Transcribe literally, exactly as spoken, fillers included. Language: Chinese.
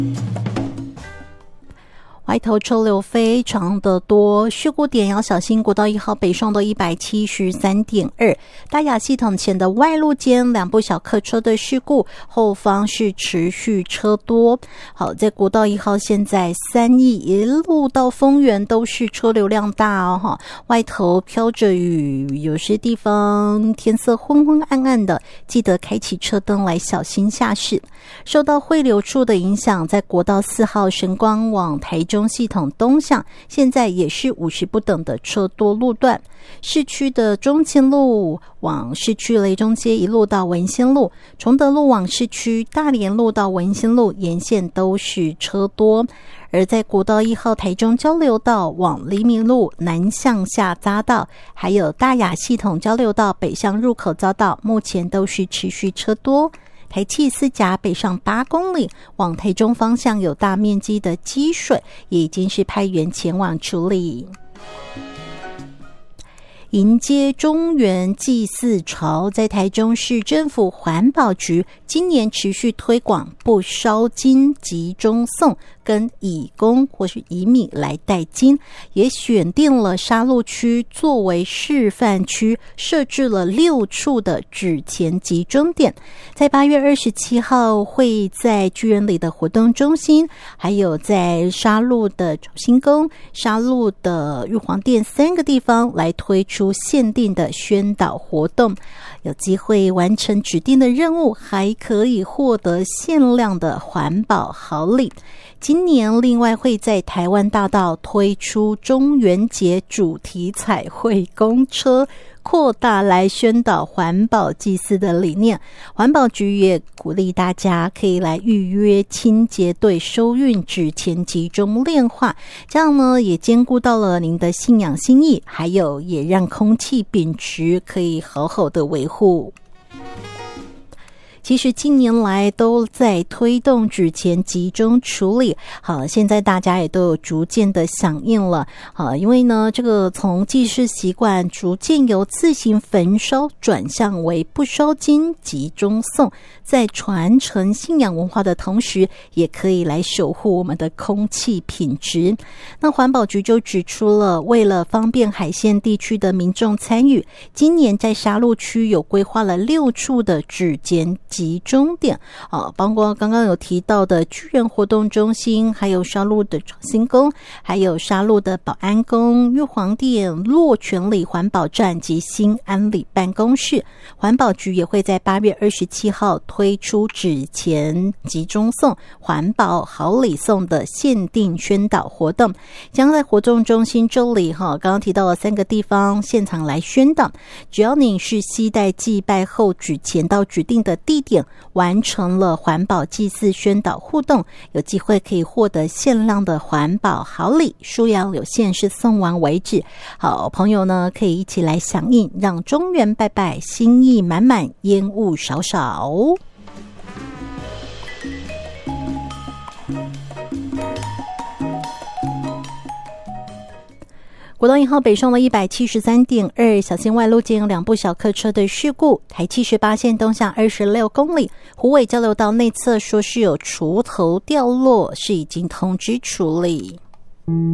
外头车流非常的多，事故点要小心。国道一号北上的 一百七十三点二 大雅系统前的外路间两部小客车的事故，后方是持续车多。好，在国道一号现在三义一路到丰原都是车流量大哦，哈，外头飘着雨，有些地方天色昏昏暗暗的，记得开启车灯来小心驾驶。受到汇流处的影响，在国道四号神光往台中系统东向，现在也是五十不等的车多路段。市区的中清路往市区雷中街一路到文心路，崇德路往市区大连路到文心路沿线都是车多。而在国道一号台中交流道往黎明路南向下匝道，还有大雅系统交流道北向入口匝道，目前都是持续车多。台七四甲北上八公里往台中方向有大面积的积水，也已经是派员前往处理。迎接中元祭祀潮，在台中市政府环保局今年持续推广不烧金集中送跟以公或是以米来代金，也选定了沙鹿区作为示范区，设置了六处的纸钱集中点。在八月二十七号会在巨人里的活动中心，还有在沙鹿的中心宫、沙鹿的玉皇殿三个地方来推出限定的宣导活动，有机会完成指定的任务，还可以获得限量的环保好礼。今年另外会在台湾大道推出中元节主题彩绘公车，扩大来宣导环保祭祀的理念。环保局也鼓励大家可以来预约清洁队收运纸钱集中炼化，这样呢也兼顾到了您的信仰心意，还有也让空气品质可以好好的维护。其实近年来都在推动纸钱集中处理，好，现在大家也都有逐渐的响应了，好，因为呢，这个从祭祀习惯逐渐由自行焚烧转向为不烧金集中送，在传承信仰文化的同时，也可以来守护我们的空气品质。那环保局就指出了，为了方便海线地区的民众参与，今年在沙鹿区有规划了六处的纸钱集中点，啊，包括刚刚有提到的巨人活动中心，还有沙鹿的创新宫，还有沙鹿的保安宫、玉皇殿、洛泉里环保站及新安里办公室。环保局也会在八月二十七号推出纸钱集中送、环保好礼送的限定宣导活动，将在活动中心这里哈，刚刚提到了三个地方现场来宣导。只要你是携带祭拜后纸钱到指定的地点，完成了环保祭祀宣导互动，有机会可以获得限量的环保好礼，数量有限，是送完为止。好，朋友呢可以一起来响应，让中元拜拜心意满满，烟雾少少。国道一号北上了 一百七十三点二 小心外路间有两部小客车的事故，台七十八线东向二十六公里虎尾交流道内侧说是有锄头掉落，是已经通知处理。